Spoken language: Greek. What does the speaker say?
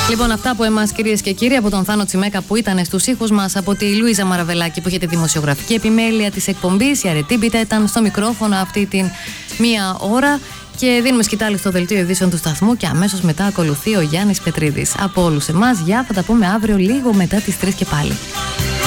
Λοιπόν, αυτά από εμάς, κυρίες και κύριοι, από τον Θάνο Τσιμέκα που ήταν στους ήχους μας, από τη Λουίζα Μαραβελάκη που είχε τη δημοσιογραφική επιμέλεια της εκπομπής, η Αρετή Μπίτα ήταν στο μικρόφωνο αυτή την μία ώρα. Και δίνουμε σκητάλη στο δελτίο ειδήσεων του σταθμού και αμέσως μετά ακολουθεί ο Γιάννης Πετρίδης. Από όλους εμάς, γεια, θα τα πούμε αύριο λίγο μετά τις 3 και πάλι.